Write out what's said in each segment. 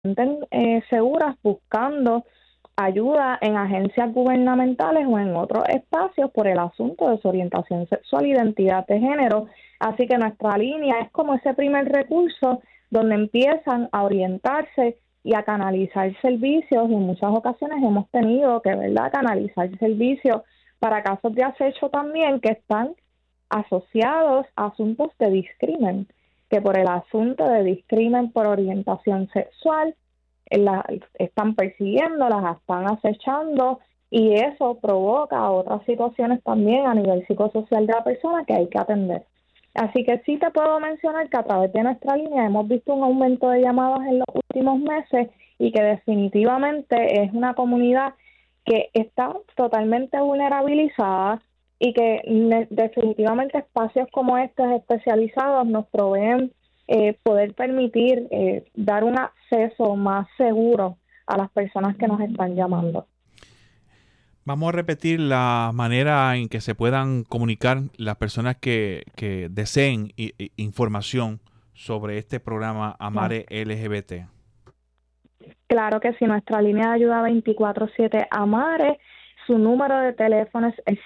sienten seguras buscando ayuda en agencias gubernamentales o en otros espacios por el asunto de su orientación sexual e identidad de género. Así que nuestra línea es como ese primer recurso donde empiezan a orientarse y a canalizar servicios, y en muchas ocasiones hemos tenido que, ¿verdad?, canalizar servicios para casos de acecho también que están asociados a asuntos de discrimen, que por el asunto de discrimen por orientación sexual las están persiguiendo, las están acechando, y eso provoca otras situaciones también a nivel psicosocial de la persona que hay que atender. Así que sí te puedo mencionar que a través de nuestra línea hemos visto un aumento de llamadas en los últimos meses y que definitivamente es una comunidad que está totalmente vulnerabilizada y que definitivamente espacios como estos especializados nos proveen poder permitir dar un acceso más seguro a las personas que nos están llamando. Vamos a repetir la manera en que se puedan comunicar las personas que deseen información sobre este programa Amare LGBT. Claro que sí, nuestra línea de ayuda 24/7 Amare, su número de teléfono es el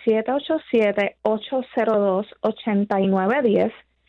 787-802-8910,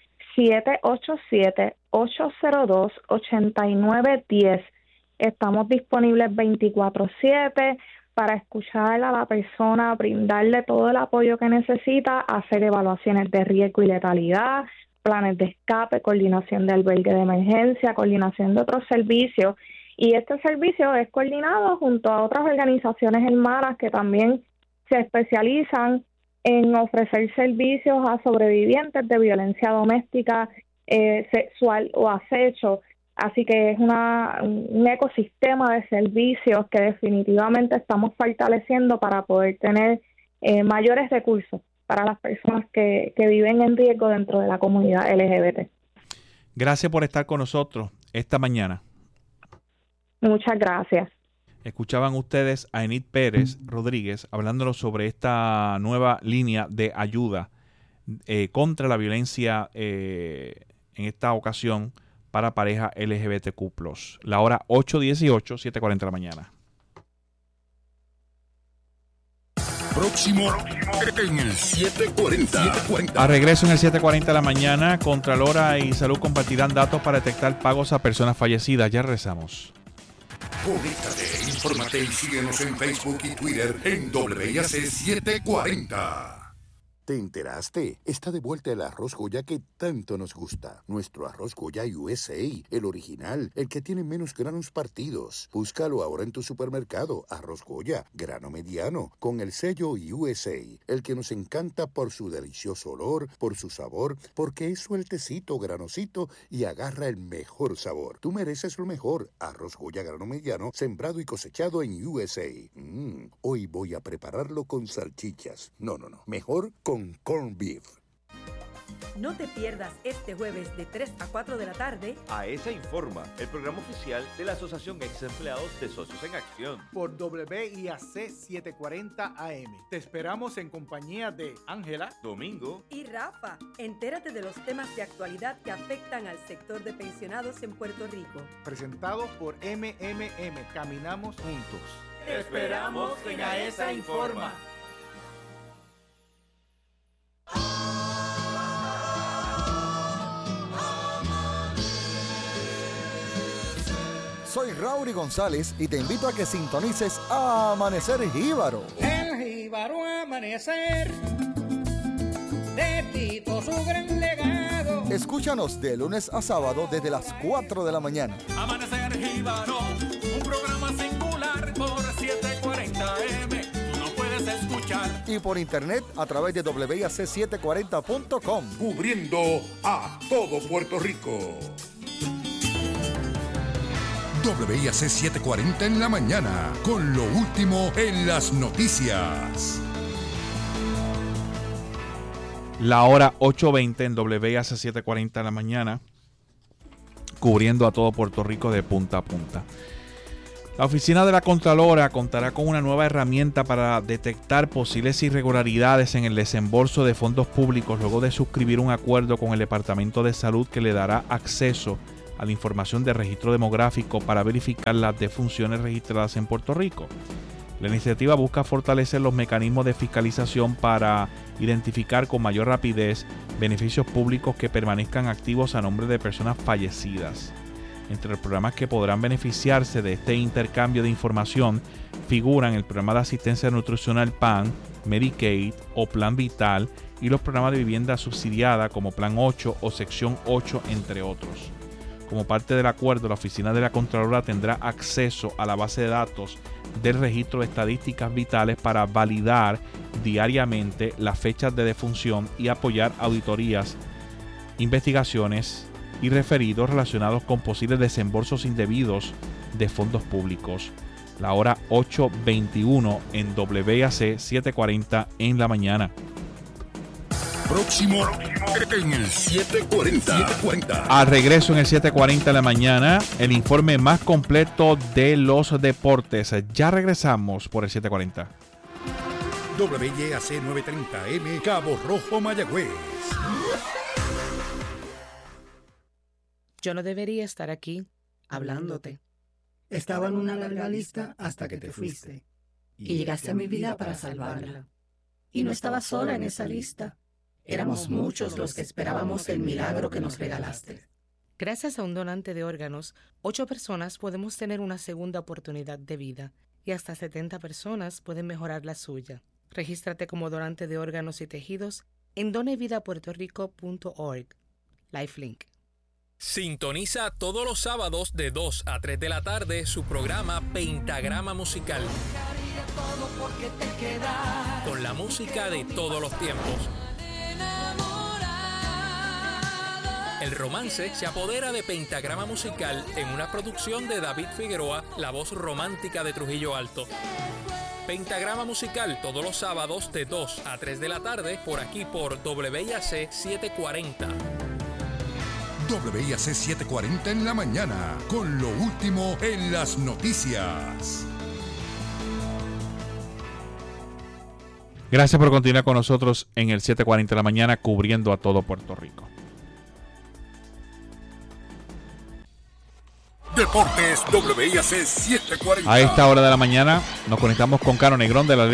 787-802-8910. Estamos disponibles 24/7 para escuchar a la persona, brindarle todo el apoyo que necesita, hacer evaluaciones de riesgo y letalidad, planes de escape, coordinación de albergue de emergencia, coordinación de otros servicios. Y este servicio es coordinado junto a otras organizaciones hermanas que también se especializan en ofrecer servicios a sobrevivientes de violencia doméstica, sexual o acecho. Así que es un ecosistema de servicios que definitivamente estamos fortaleciendo para poder tener mayores recursos para las personas que viven en riesgo dentro de la comunidad LGBT. Gracias por estar con nosotros esta mañana. Muchas gracias. Escuchaban ustedes a Enid Pérez Rodríguez hablándonos sobre esta nueva línea de ayuda contra la violencia en esta ocasión para pareja LGBTQ+. La hora 8:18, 7:40 de la mañana. Próximo en el 740. A regreso en el 7:40 de la mañana, Contralora y Salud compartirán datos para detectar pagos a personas fallecidas. Ya regresamos. Conéctate, infórmate y síguenos en Facebook y Twitter en WIAC 740. ¿Te enteraste? Está de vuelta el arroz Goya que tanto nos gusta. Nuestro arroz Goya USA, el original, el que tiene menos granos partidos. Búscalo ahora en tu supermercado. Arroz Goya, grano mediano, con el sello USA, el que nos encanta por su delicioso olor, por su sabor, porque es sueltecito, granosito y agarra el mejor sabor. Tú mereces lo mejor. Arroz Goya, grano mediano, sembrado y cosechado en USA. Hoy voy a prepararlo con salchichas. No. Mejor con corned beef. No te pierdas este jueves de 3 a 4 de la tarde AESA Informa, el programa oficial de la Asociación Ex Empleados de Socios en Acción. Por WIAC 740 AM. Te esperamos en compañía de Ángela, Domingo y Rafa. Entérate de los temas de actualidad que afectan al sector de pensionados en Puerto Rico. Presentado por MMM. Caminamos juntos. Te esperamos en AESA Informa. Soy Raury González y te invito a que sintonices a Amanecer Jíbaro. El jíbaro amanecer, de Tito su gran legado. Escúchanos de lunes a sábado desde las 4 de la mañana. Amanecer Jíbaro, un programa singular por 740 AM. Tú no puedes escuchar. Y por internet a través de WIAC740.com. Cubriendo a todo Puerto Rico. WIAC 740 en la mañana, con lo último en las noticias. La hora 8:20 en WIAC 740 en la mañana, cubriendo a todo Puerto Rico de punta a punta. La oficina de la Contralora contará con una nueva herramienta para detectar posibles irregularidades en el desembolso de fondos públicos luego de suscribir un acuerdo con el Departamento de Salud que le dará acceso a la información de registro demográfico para verificar las defunciones registradas en Puerto Rico. La iniciativa busca fortalecer los mecanismos de fiscalización para identificar con mayor rapidez beneficios públicos que permanezcan activos a nombre de personas fallecidas. Entre los programas que podrán beneficiarse de este intercambio de información figuran el programa de asistencia nutricional PAN, Medicaid o Plan Vital y los programas de vivienda subsidiada como Plan 8 o Sección 8, entre otros. Como parte del acuerdo, la Oficina de la Contralora tendrá acceso a la base de datos del registro de estadísticas vitales para validar diariamente las fechas de defunción y apoyar auditorías, investigaciones y referidos relacionados con posibles desembolsos indebidos de fondos públicos. La hora 8:21 en WAC 740 en la mañana. Próximo en el 740. Al regreso en el 7:40 de la mañana, el informe más completo de los deportes. Ya regresamos por el 7:40. WAC 930M, Cabo Rojo, Mayagüez. Yo no debería estar aquí hablándote. Estaba en una larga lista hasta que te fuiste. Y llegaste a mi vida para salvarla. Y no estaba sola en esa lista. Éramos muchos los que esperábamos el milagro que nos regalaste. Gracias a un donante de órganos, 8 personas podemos tener una segunda oportunidad de vida y hasta 70 personas pueden mejorar la suya. Regístrate como donante de órganos y tejidos en donevidapuertorico.org. Lifelink. Sintoniza todos los sábados de 2 a 3 de la tarde su programa Pentagrama Musical. Con la música de todos los tiempos. El romance se apodera de Pentagrama Musical en una producción de David Figueroa, la voz romántica de Trujillo Alto. Pentagrama Musical todos los sábados de 2 a 3 de la tarde por aquí por WAC 740. WAC 740 en la mañana, con lo último en las noticias. Gracias por continuar con nosotros en el 7:40 de la mañana, cubriendo a todo Puerto Rico. Deportes WAC 740. A esta hora de la mañana nos conectamos con Cano Negrón de la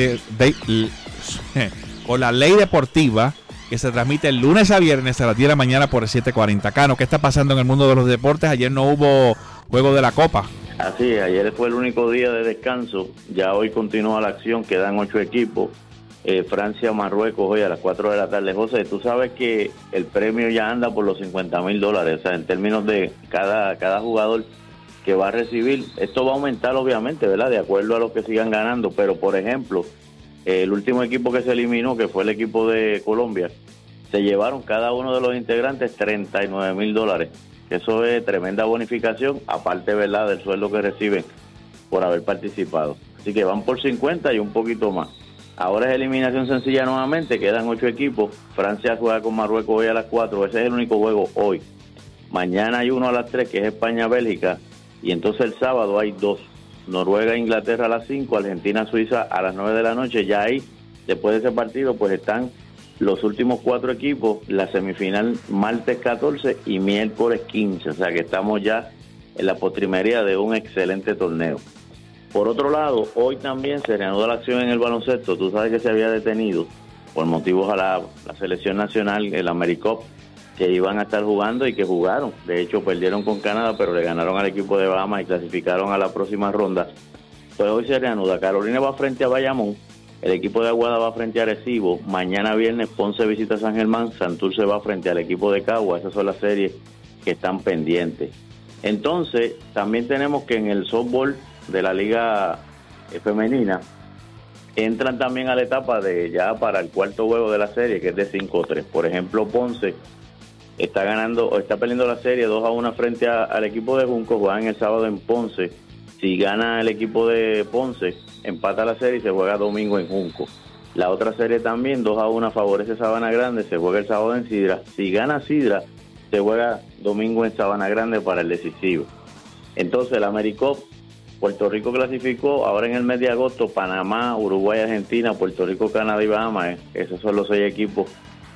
con la Ley Deportiva, que se transmite el lunes a viernes a las 10 de la mañana por el 740. Cano, ¿qué está pasando en el mundo de los deportes? Ayer no hubo juego de la Copa. Así es, ayer fue el único día de descanso. Ya hoy continúa la acción, quedan 8 equipos. Francia, Marruecos, hoy a las 4 de la tarde. José, tú sabes que el premio ya anda por los $50,000, o sea, en términos de cada jugador que va a recibir. Esto va a aumentar, obviamente, ¿verdad? De acuerdo a los que sigan ganando, pero por ejemplo, el último equipo que se eliminó, que fue el equipo de Colombia, se llevaron cada uno de los integrantes $39,000. Eso es tremenda bonificación, aparte, ¿verdad?, del sueldo que reciben por haber participado. Así que van por 50 y un poquito más. Ahora es eliminación sencilla nuevamente, quedan 8 equipos. Francia juega con Marruecos hoy a las 4, ese es el único juego hoy. Mañana hay uno a las 3, que es España-Bélgica, y entonces el sábado hay 2. Noruega-Inglaterra a las 5, Argentina-Suiza a las 9 de la noche. Ya ahí, después de ese partido, pues están los últimos 4 equipos, la semifinal martes 14 y miércoles 15. O sea que estamos ya en la postrimería de un excelente torneo. Por otro lado, hoy también se reanuda la acción en el baloncesto. Tú sabes que se había detenido por motivos a la selección nacional, el AmeriCup, que iban a estar jugando y que jugaron. De hecho, perdieron con Canadá, pero le ganaron al equipo de Bahamas y clasificaron a la próxima ronda. Pues hoy se reanuda. Carolina va frente a Bayamón, el equipo de Aguada va frente a Arecibo. Mañana viernes Ponce visita a San Germán, Santurce va frente al equipo de Cagua. Esas son las series que están pendientes. Entonces, también tenemos que en el softball de la liga femenina entran también a la etapa de ya para el cuarto juego de la serie, que es de 5-3. Por ejemplo, Ponce está perdiendo la serie 2-1 frente al equipo de Junco. Juegan el sábado en Ponce. Si gana el equipo de Ponce, empata la serie y se juega domingo en Junco. La otra serie también 2-1 favorece Sabana Grande, se juega el sábado en Sidra. Si gana Sidra, se juega domingo en Sabana Grande para el decisivo. Entonces el AmeriCup, Puerto Rico clasificó ahora en el mes de agosto. Panamá, Uruguay, Argentina, Puerto Rico, Canadá y Bahamas. Esos son los 6 equipos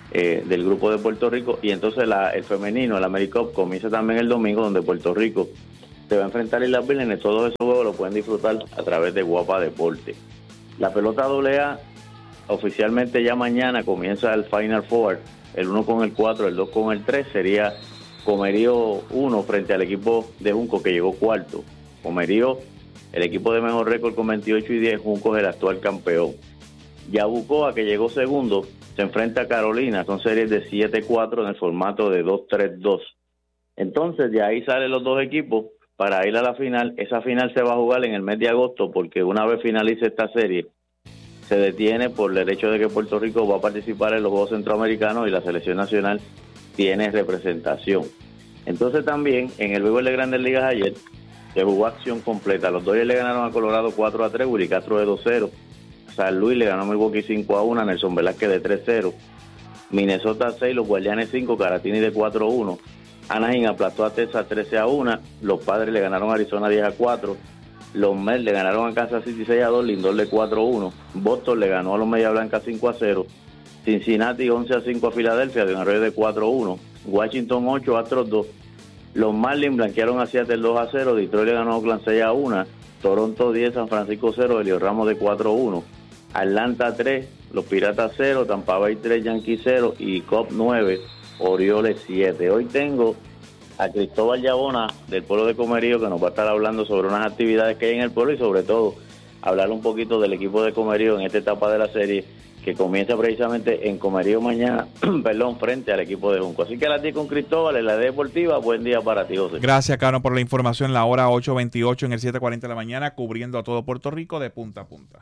del grupo de Puerto Rico. Y entonces el femenino, el AmeriCup, comienza también el domingo, donde Puerto Rico se va a enfrentar a Islas Vírgenes. Todos esos juegos los pueden disfrutar a través de Guapa Deporte. La pelota AA, oficialmente ya mañana comienza el Final Four, el 1 con el 4, el 2 con el 3, sería Comerío 1 frente al equipo de Junco, que llegó cuarto. Comerío, el equipo de mejor récord con 28 y 10, Junco es el actual campeón. Yabucoa, que llegó segundo, se enfrenta a Carolina, son series de 7-4 en el formato de 2-3-2. Entonces, de ahí salen los dos equipos para ir a la final. Esa final se va a jugar en el mes de agosto, porque una vez finalice esta serie, se detiene por el hecho de que Puerto Rico va a participar en los Juegos Centroamericanos y la selección nacional tiene representación. Entonces también en el béisbol de Grandes Ligas ayer se jugó acción completa. Los Dodgers le ganaron a Colorado 4-3, Willy Castro de 2-0. San Luis le ganó a Milwaukee 5-1, Nelson Velázquez de 3-0. Minnesota 6, los Guardianes 5, Caratini de 4-1. Anaheim aplastó a Texas 13-1. Los Padres le ganaron a Arizona 10-4. Los Mets le ganaron a Kansas City 6-2, Lindor de 4-1. Boston le ganó a los Media Blanca 5-0. Cincinnati 11-5 a Filadelfia, de un arroyo de 4-1. Washington 8, Astros 2. Los Marlins blanquearon a Seattle 2-0. Detroit le ganó a Oakland 6-1. Toronto 10, San Francisco 0, Elio Ramos de 4-1. Atlanta 3, los Piratas 0, Tampa Bay 3, Yankees 0 y Cubs 9, Orioles 7. Hoy tengo a Cristóbal Yabona del pueblo de Comerío, que nos va a estar hablando sobre unas actividades que hay en el pueblo y sobre todo hablar un poquito del equipo de Comerío en esta etapa de la serie que comienza precisamente en Comerío mañana, frente al equipo de Junco. Así que a las 10 con Cristóbal en la deportiva. Buen día para ti, José. Gracias, Cano, por la información. La hora 8:28 en el 7:40 de la mañana, cubriendo a todo Puerto Rico de punta a punta.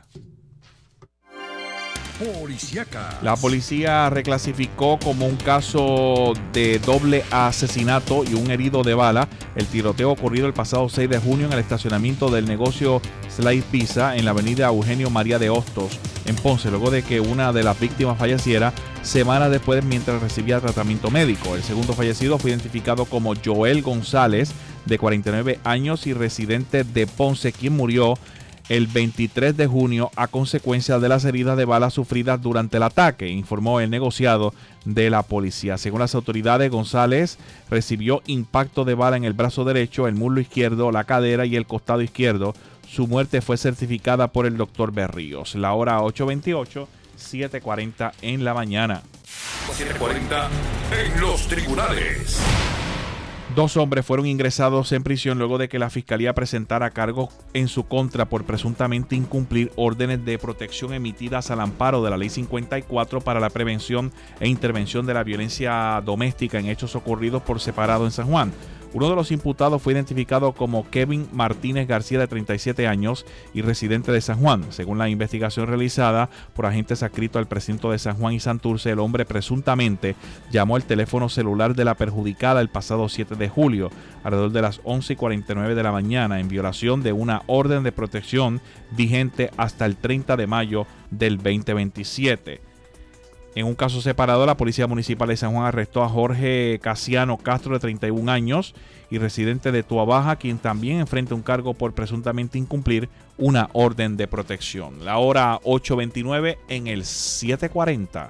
Policíacas. La policía reclasificó como un caso de doble asesinato y un herido de bala el tiroteo ocurrido el pasado 6 de junio en el estacionamiento del negocio Slide Pizza en la avenida Eugenio María de Hostos, en Ponce, luego de que una de las víctimas falleciera semanas después mientras recibía tratamiento médico. El segundo fallecido fue identificado como Joel González, de 49 años y residente de Ponce, quien murió el 23 de junio a consecuencia de las heridas de bala sufridas durante el ataque, informó el negociado de la policía. Según las autoridades, González recibió impacto de bala en el brazo derecho, el muslo izquierdo, la cadera y el costado izquierdo. Su muerte fue certificada por el doctor Berríos. La hora 8:28, 7:40 en la mañana. 7:40 en los tribunales. 2 hombres fueron ingresados en prisión luego de que la fiscalía presentara cargos en su contra por presuntamente incumplir órdenes de protección emitidas al amparo de la Ley 54 para la prevención e intervención de la violencia doméstica en hechos ocurridos por separado en San Juan. Uno de los imputados fue identificado como Kevin Martínez García, de 37 años y residente de San Juan. Según la investigación realizada por agentes adscritos al precinto de San Juan y Santurce, el hombre presuntamente llamó al teléfono celular de la perjudicada el pasado 7 de julio, alrededor de las 11:49 de la mañana, en violación de una orden de protección vigente hasta el 30 de mayo del 2027. En un caso separado, la Policía Municipal de San Juan arrestó a Jorge Casiano Castro, de 31 años y residente de Tuabaja, quien también enfrenta un cargo por presuntamente incumplir una orden de protección. La hora 8:29 en el 7:40.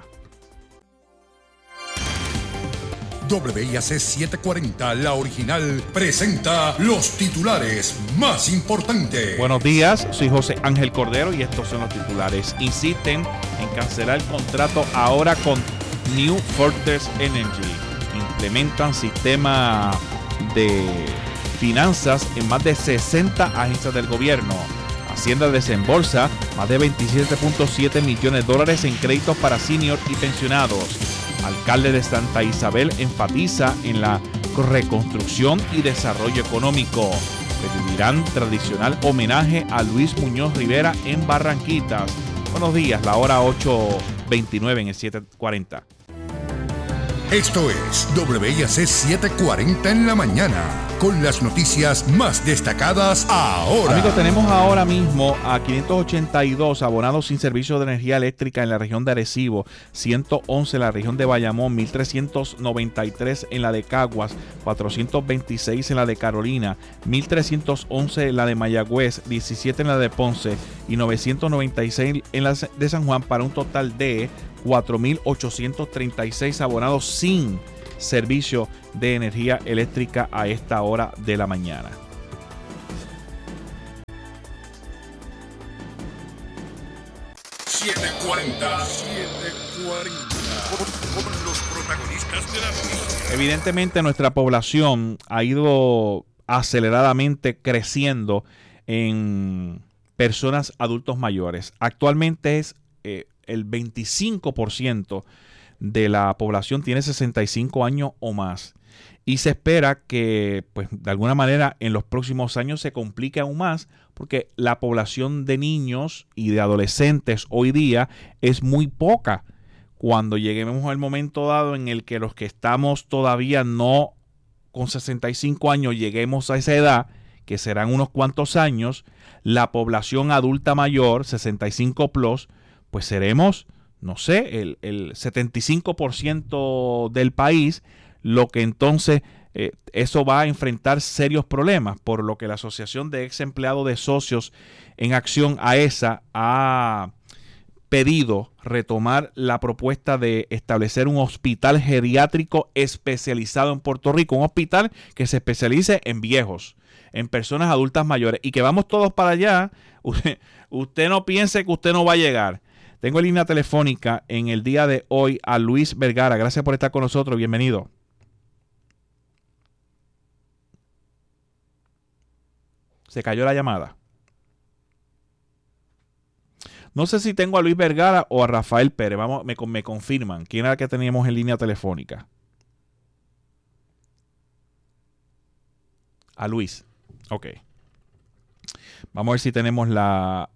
WIAC 740, la original, presenta los titulares más importantes. Buenos días, soy José Ángel Cordero y estos son los titulares. Insisten en cancelar el contrato ahora con New Fortress Energy. Implementan sistema de finanzas en más de 60 agencias del gobierno. Hacienda desembolsa más de $27.7 millones en créditos para senior y pensionados. Alcalde de Santa Isabel enfatiza en la reconstrucción y desarrollo económico. Pedirán tradicional homenaje a Luis Muñoz Rivera en Barranquitas. Buenos días, la hora 8:29 en el 7:40. Esto es WIAC 740 en la mañana. con las noticias más destacadas ahora. Amigos, tenemos ahora mismo a 582 abonados sin servicio de energía eléctrica en la región de Arecibo, 111 en la región de Bayamón, 1.393 en la de Caguas, 426 en la de Carolina, 1.311 en la de Mayagüez, 17 en la de Ponce y 996 en la de San Juan, para un total de 4.836 abonados sin servicio de energía eléctrica a esta hora de la mañana. Con los protagonistas de la noticia. Evidentemente nuestra población ha ido aceleradamente creciendo en personas adultos mayores. Actualmente es el 25% de la población tiene 65 años o más. Y se espera que, pues, de alguna manera en los próximos años se complique aún más, porque la población de niños y de adolescentes hoy día es muy poca. Cuando lleguemos al momento dado en el que los que estamos todavía no con 65 años lleguemos a esa edad, que serán unos cuantos años, la población adulta mayor, 65 plus, pues seremos, no sé, el 75% del país, lo que entonces eso va a enfrentar serios problemas, por lo que la Asociación de Ex Empleados de Socios en Acción, AESA, ha pedido retomar la propuesta de establecer un hospital geriátrico especializado en Puerto Rico, un hospital que se especialice en viejos, en personas adultas mayores, y que vamos todos para allá. Usted no piense que usted no va a llegar. Tengo en línea telefónica en el día de hoy a Luis Vergara. Gracias por estar con nosotros. Bienvenido. Se cayó la llamada. No sé si tengo a Luis Vergara o a Rafael Pérez. Vamos, me confirman. ¿Quién era el que teníamos en línea telefónica? A Luis. Ok. Vamos a ver si tenemos la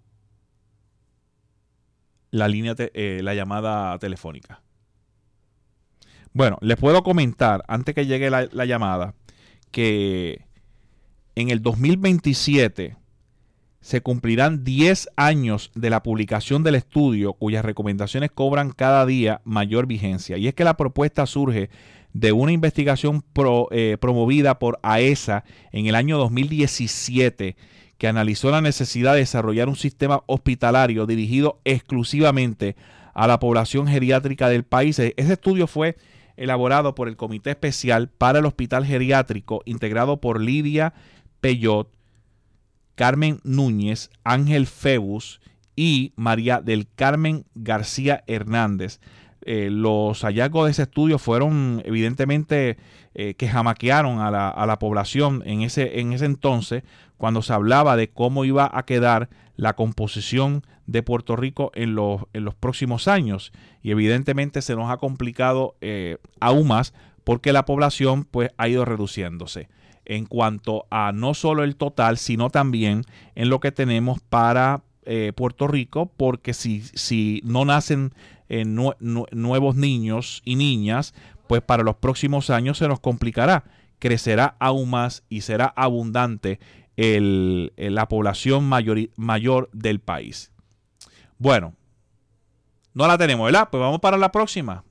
línea, la llamada telefónica. Bueno, les puedo comentar, antes que llegue la llamada, que en el 2027 se cumplirán 10 años de la publicación del estudio, cuyas recomendaciones cobran cada día mayor vigencia. Y es que la propuesta surge de una investigación promovida por AESA en el año 2017, que analizó la necesidad de desarrollar un sistema hospitalario dirigido exclusivamente a la población geriátrica del país. Ese estudio fue elaborado por el Comité Especial para el Hospital Geriátrico, integrado por Lidia Peyot, Carmen Núñez, Ángel Febus y María del Carmen García Hernández. Los hallazgos de ese estudio fueron evidentemente que jamaquearon a la población en ese entonces, cuando se hablaba de cómo iba a quedar la composición de Puerto Rico en los próximos años. Y evidentemente se nos ha complicado aún más, porque la población pues ha ido reduciéndose en cuanto a no solo el total, sino también en lo que tenemos para Puerto Rico, porque si no nacen nuevos niños y niñas, pues para los próximos años se nos complicará, crecerá aún más y será abundante la población mayor del país. Bueno, no la tenemos, ¿verdad? Pues vamos para la próxima.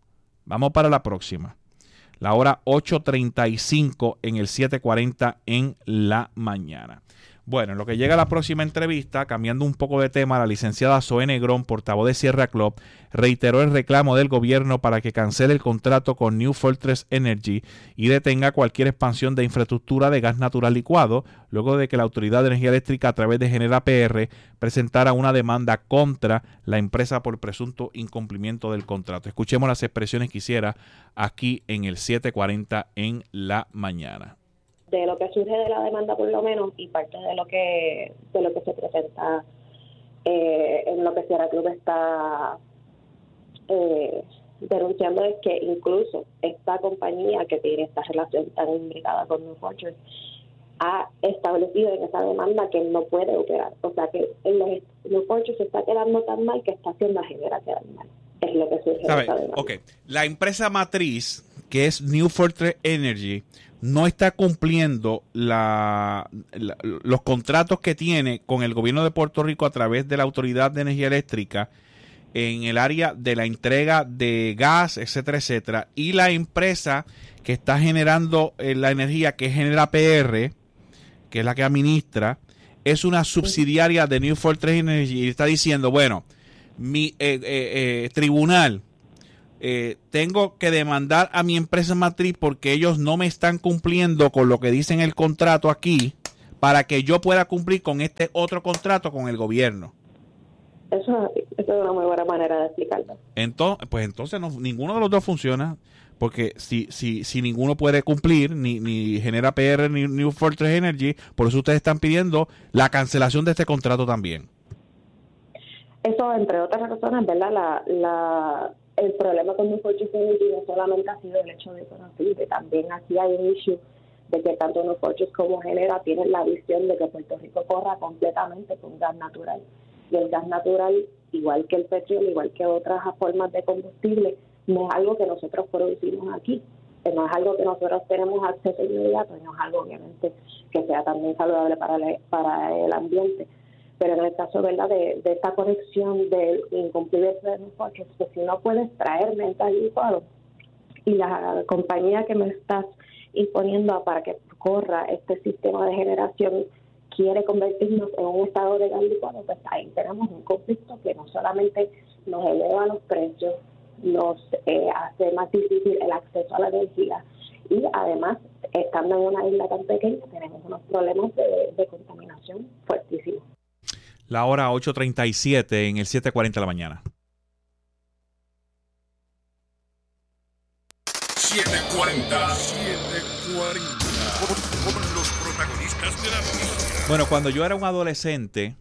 La hora 8:35 en el 7:40 en la mañana. Bueno, en lo que llega a la próxima entrevista, cambiando un poco de tema, la licenciada Zoe Negrón, portavoz de Sierra Club, reiteró el reclamo del gobierno para que cancele el contrato con New Fortress Energy y detenga cualquier expansión de infraestructura de gas natural licuado, luego de que la Autoridad de Energía Eléctrica, a través de Genera PR, presentara una demanda contra la empresa por presunto incumplimiento del contrato. Escuchemos las expresiones que hiciera aquí en el 7:40 en la mañana. De lo que surge de la demanda, por lo menos, y parte de lo que se presenta en lo que Sierra Club está denunciando, es que incluso esta compañía que tiene esta relación tan imbricada con New Fortress ha establecido en esa demanda que no puede operar. O sea que New Fortress se está quedando tan mal que está haciendo a Genera quedar mal. Es lo que surge de esa demanda. Okay. La empresa matriz, que es New Fortress Energy, no está cumpliendo los contratos que tiene con el gobierno de Puerto Rico a través de la Autoridad de Energía Eléctrica en el área de la entrega de gas, etcétera, etcétera, y la empresa que está generando la energía, que genera PR, que es la que administra, es una subsidiaria de New Fortress Energy, y está diciendo, bueno, mi tribunal, tengo que demandar a mi empresa matriz porque ellos no me están cumpliendo con lo que dice en el contrato aquí para que yo pueda cumplir con este otro contrato con el gobierno. Eso es una muy buena manera de explicarlo. Entonces ninguno de los dos funciona, porque si ninguno puede cumplir, ni genera PR ni New Fortress Energy, por eso ustedes están pidiendo la cancelación de este contrato también. Eso, entre otras razones, ¿verdad? El problema con New Fortress Energy no solamente ha sido el hecho de conocer, también aquí hay un issue de que tanto New Fortress como Genera tienen la visión de que Puerto Rico corra completamente con gas natural. Y el gas natural, igual que el petróleo, igual que otras formas de combustible, no es algo que nosotros producimos aquí. No es algo que nosotros tenemos acceso inmediato, no es algo, obviamente, que sea también saludable para el ambiente. Pero en el caso, ¿verdad?, de esta conexión del incumplimiento de New Fortress, pues si no puedes traerme el gas licuado y la compañía que me estás imponiendo para que corra este sistema de generación quiere convertirnos en un estado de gas licuado, pues ahí tenemos un conflicto que no solamente nos eleva los precios, nos hace más difícil el acceso a la energía y además, estando en una isla tan pequeña, tenemos unos problemas de contaminación fuertísimos. La hora 8:37 en el 7:40 de la mañana. 7:40. Con los protagonistas de la noticia. Bueno, cuando yo era un adolescente,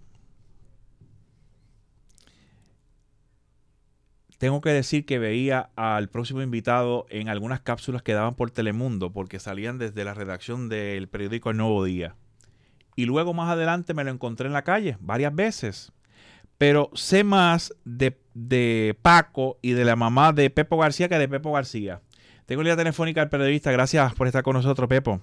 tengo que decir que veía al próximo invitado en algunas cápsulas que daban por Telemundo, porque salían desde la redacción del periódico El Nuevo Día. Y luego más adelante me lo encontré en la calle varias veces. Pero sé más de Paco y de la mamá de Pepo García que de Pepo García. Tengo la línea telefónica al periodista. Gracias por estar con nosotros, Pepo.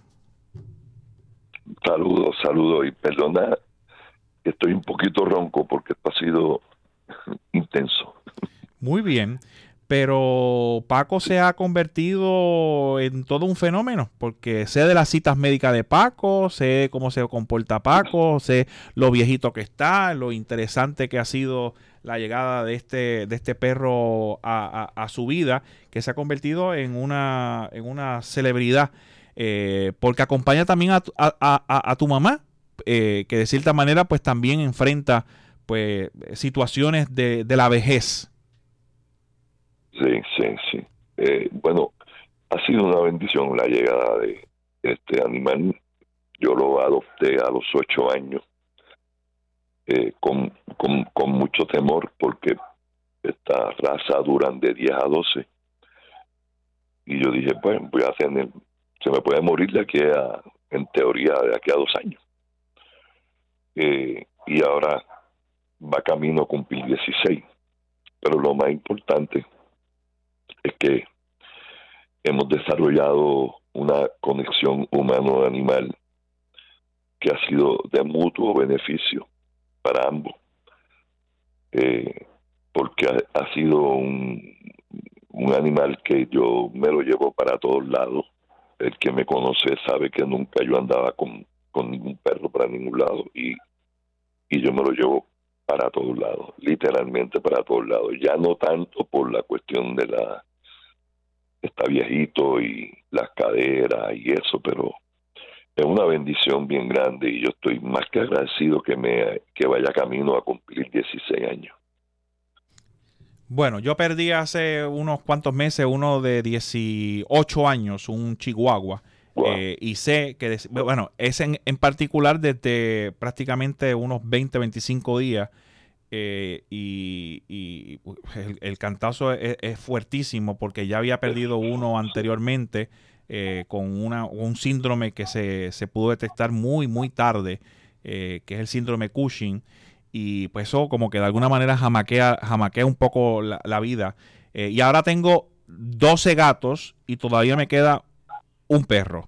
Saludos y perdona, estoy un poquito ronco porque esto ha sido intenso. Muy bien, pero Paco se ha convertido en todo un fenómeno, porque sé de las citas médicas de Paco, sé cómo se comporta Paco, sé lo viejito que está, lo interesante que ha sido la llegada de este perro a su vida, que se ha convertido en una celebridad, porque acompaña también a tu mamá, que de cierta manera pues también enfrenta pues situaciones de la vejez. Sí. Bueno, ha sido una bendición la llegada de este animal. Yo lo adopté a los 8 años con mucho temor porque esta raza duran de 10 a 12. Y yo dije, pues voy a tener, se me puede morir de aquí en teoría, de aquí a 2 años. Y ahora va camino a cumplir 16. Pero lo más importante es que hemos desarrollado una conexión humano-animal que ha sido de mutuo beneficio para ambos, porque ha sido un animal que yo me lo llevo para todos lados. El que me conoce sabe que nunca yo andaba con ningún perro para ningún lado, y yo me lo llevo para todos lados, literalmente para todos lados. Ya no tanto por la cuestión de está viejito y las caderas y eso, pero es una bendición bien grande y yo estoy más que agradecido que vaya camino a cumplir 16 años. Bueno, yo perdí hace unos cuantos meses uno de 18 años, un chihuahua. Wow. Y sé que, bueno, es en particular desde prácticamente unos 20, 25 días. Y el cantazo es fuertísimo porque ya había perdido uno anteriormente con un síndrome que se pudo detectar muy, muy tarde, que es el síndrome Cushing. Y pues eso como que de alguna manera jamaquea un poco la vida. Y ahora tengo 12 gatos y todavía me queda un perro.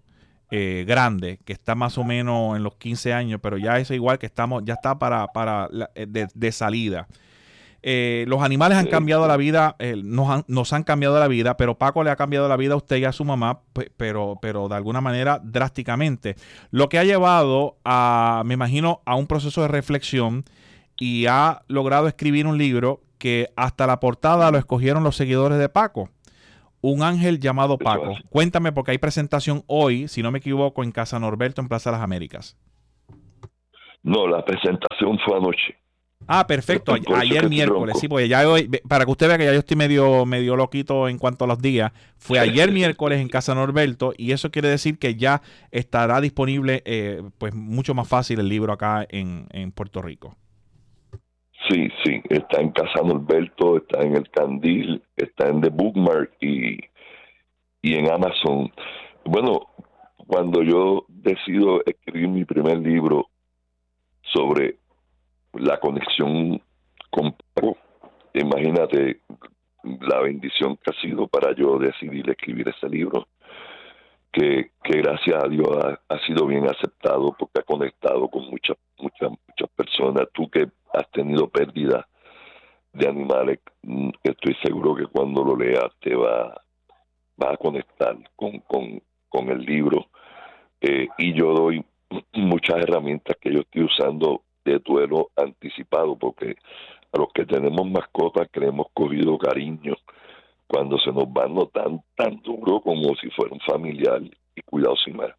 grande, que está más o menos en los 15 años, pero ya es igual que ya está de salida. Los animales han cambiado la vida, nos han cambiado la vida, pero Paco le ha cambiado la vida a usted y a su mamá, pero de alguna manera drásticamente. Lo que ha llevado me imagino, a un proceso de reflexión, y ha logrado escribir un libro que hasta la portada lo escogieron los seguidores de Paco. Un ángel llamado Paco. Cuéntame, porque hay presentación hoy, si no me equivoco, en Casa Norberto, en Plaza de las Américas. No, la presentación fue anoche. Ah, perfecto. Ayer miércoles, sí, porque ya hoy, para que usted vea que ya yo estoy medio loquito en cuanto a los días, fue ayer miércoles en Casa Norberto, y eso quiere decir que ya estará disponible, pues mucho más fácil el libro acá en Puerto Rico. Sí, está en Casa Norberto, está en El Candil, está en The Bookmark y en Amazon. Bueno, cuando yo decido escribir mi primer libro sobre la conexión con Paco, imagínate la bendición que ha sido para yo decidir escribir ese libro, que gracias a Dios ha sido bien aceptado, porque ha conectado con muchas personas. Tú que has tenido pérdida de animales, estoy seguro que cuando lo leas te va a conectar con el libro, y yo doy muchas herramientas que yo estoy usando de duelo anticipado, porque a los que tenemos mascotas que le hemos cogido cariño, cuando se nos va, no tan duro como si fuera un familiar, y cuidado sin más.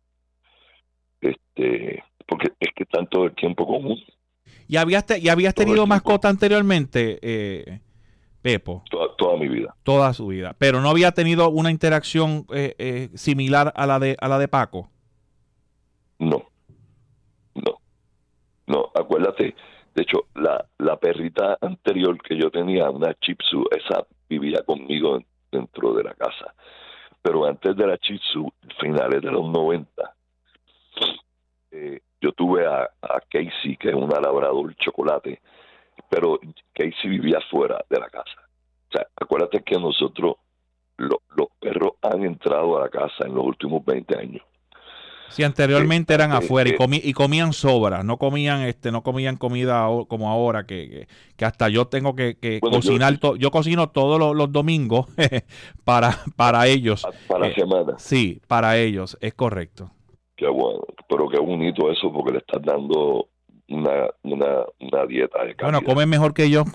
Porque es que están todo el tiempo común. ¿Y habías tenido mascota anteriormente, Pepo? Toda mi vida. Toda su vida. Pero no había tenido una interacción similar a la de Paco. No, acuérdate, de hecho, la perrita anterior que yo tenía, una Shih Tzu, esa vivía conmigo dentro de la casa. Pero antes de la Shih Tzu, finales de los 90, yo tuve a Casey, que es una labrador chocolate, pero Casey vivía fuera de la casa. O sea, acuérdate que nosotros, los perros han entrado a la casa en los últimos 20 años. Sí, anteriormente eran afuera y comían sobra, no comían comida como ahora, que hasta yo tengo que cocinar. Yo cocino todos los domingos para ellos. Para la semana. Sí, para ellos, es correcto. Qué bueno, pero qué bonito eso, porque le estás dando una dieta de calidad. Bueno, comen mejor que yo.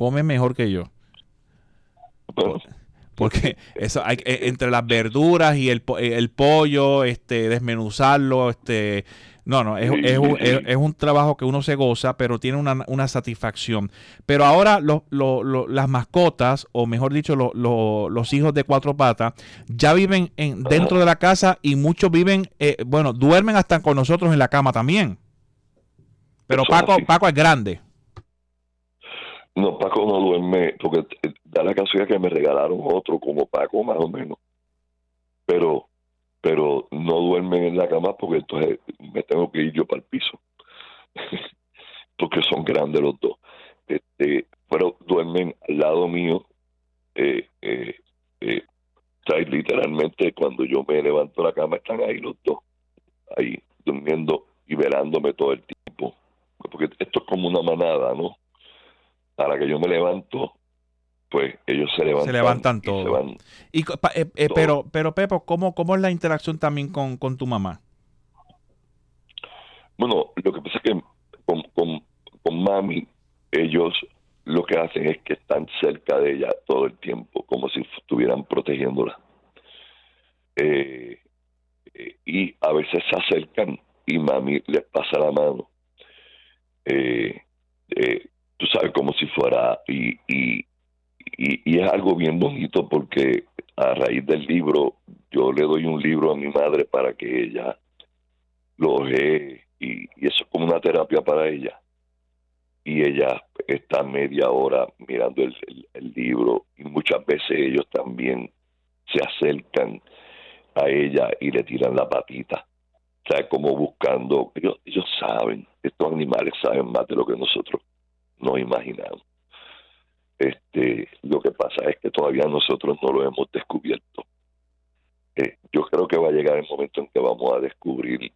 Bueno. Porque eso entre las verduras y el pollo, desmenuzarlo, es un trabajo que uno se goza, pero tiene una satisfacción. Pero ahora las mascotas, o mejor dicho, los hijos de cuatro patas, ya viven dentro de la casa, y muchos viven, duermen hasta con nosotros en la cama también. Pero Paco es grande. No, Paco no duerme, porque da la casualidad que me regalaron otro como Paco, más o menos. Pero no duermen en la cama, porque entonces me tengo que ir yo para el piso. Porque son grandes los dos. Pero duermen al lado mío. Literalmente, cuando yo me levanto de la cama, están ahí los dos, ahí durmiendo y velándome todo el tiempo. Porque esto es como una manada, ¿no? Para que yo me levanto, pues ellos se levantan todos. Pero Pepo, ¿cómo es la interacción también con tu mamá? Bueno, lo que pasa es que con mami, ellos lo que hacen es que están cerca de ella todo el tiempo, como si estuvieran protegiéndola. Y a veces se acercan y mami les pasa la mano. Tú sabes, como si fuera, y es algo bien bonito, porque a raíz del libro yo le doy un libro a mi madre para que ella lo ojee, y eso es como una terapia para ella, y ella está media hora mirando el libro, y muchas veces ellos también se acercan a ella y le tiran la patita, o sea, como buscando, ellos saben, estos animales saben más de lo que nosotros nos imaginamos. Lo que pasa es que todavía nosotros no lo hemos descubierto. yo creo que va a llegar el momento en que vamos a descubrir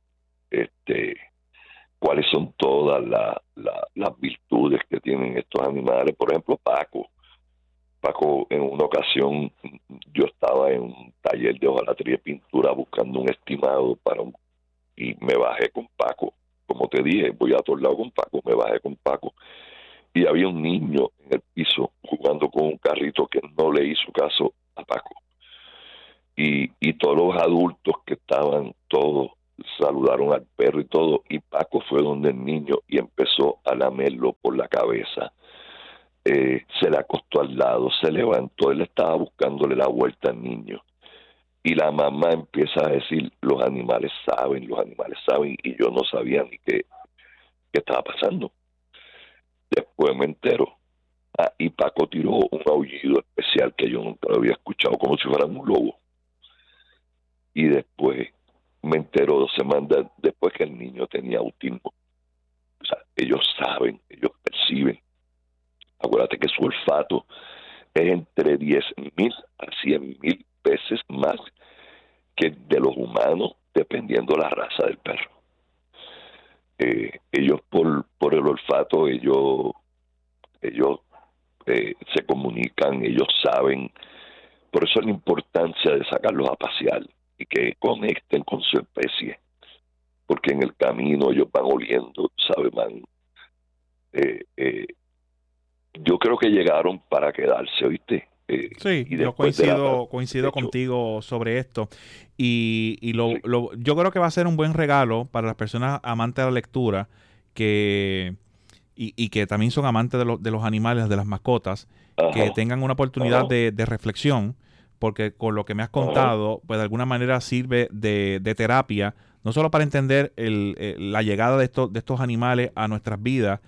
cuáles son todas las virtudes que tienen estos animales. Por ejemplo, Paco, en una ocasión yo estaba en un taller de hojalatería y pintura buscando un estimado y me bajé con Paco. Como te dije, voy a todos lados con Paco, me bajé con Paco. Y había un niño en el piso jugando con un carrito que no le hizo caso a Paco. Y todos los adultos que estaban, todos saludaron al perro y todo, y Paco fue donde el niño y empezó a lamerlo por la cabeza. Se le acostó al lado, se levantó, él estaba buscándole la vuelta al niño. Y la mamá empieza a decir, los animales saben, y yo no sabía ni qué estaba pasando. Después me entero, y Paco tiró un aullido especial que yo nunca lo había escuchado, como si fuera un lobo. Y después me entero 2 semanas después que el niño tenía autismo. O sea, ellos saben, ellos perciben. Acuérdate que su olfato es entre 10,000 a 100,000 veces más que el de los humanos, dependiendo la raza del perro. Ellos por el olfato, ellos se comunican, ellos saben. Por eso la importancia de sacarlos a pasear y que conecten con su especie, porque en el camino ellos van oliendo, ¿sabes? Yo creo que llegaron para quedarse, ¿oíste? Sí, yo coincido contigo sobre esto. Yo creo que va a ser un buen regalo para las personas amantes de la lectura y que también son amantes de los animales, de las mascotas, que tengan una oportunidad de reflexión, porque con lo que me has contado, pues de alguna manera sirve de terapia, no solo para entender la llegada de estos animales a nuestras vidas,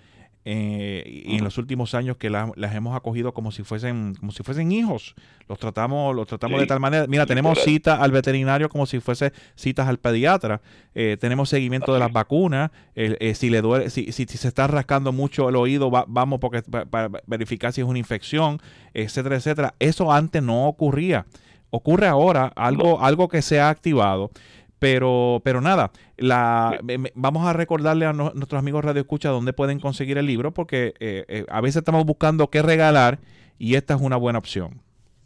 y en los últimos años que las hemos acogido como si fuesen hijos. Los tratamos de tal manera. Mira, tenemos citas al veterinario como si fuese citas al pediatra. Tenemos seguimiento de las vacunas. Si le duele, si se está rascando mucho el oído, vamos para verificar si es una infección, etcétera, etcétera. Eso antes no ocurría. Ocurre ahora, algo que se ha activado. Pero nada, vamos a recordarle a nuestros amigos Radio Escucha dónde pueden conseguir el libro, porque a veces estamos buscando qué regalar y esta es una buena opción.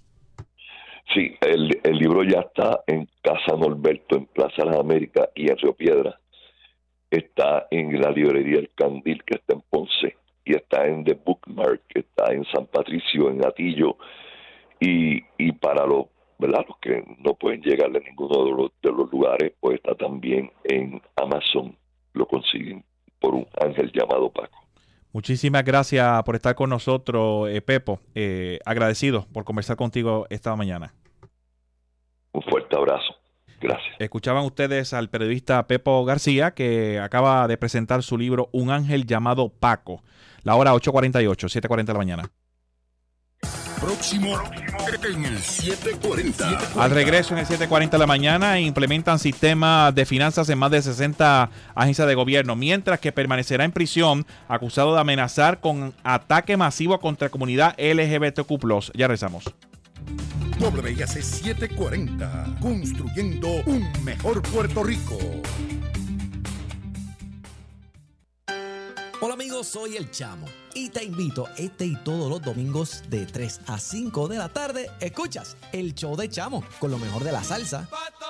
Sí, el libro ya está en Casa Norberto, en Plaza Las Américas y en Río Piedra. Está en la librería El Candil, que está en Ponce, y está en The Bookmark, que está en San Patricio, en Atillo, y para los que no pueden llegarle a ninguno de los lugares, pues está también en Amazon. Lo consiguen por un ángel llamado Paco. Muchísimas gracias por estar con nosotros, Pepo. Agradecido por conversar contigo esta mañana. Un fuerte abrazo. Gracias. Escuchaban ustedes al periodista Pepo García, que acaba de presentar su libro Un ángel llamado Paco. La hora 8:48, 7:40 de la mañana. Próximo en el 740. Al regreso en el 7:40 de la mañana, implementan sistemas de finanzas en más de 60 agencias de gobierno, mientras que permanecerá en prisión acusado de amenazar con ataque masivo contra la comunidad LGBTQ+. Ya rezamos. WIAC 740, construyendo un mejor Puerto Rico. Hola amigos, soy El Chamo y te invito este y todos los domingos de 3 a 5 de la tarde. Escuchas El Show de Chamo con lo mejor de la salsa,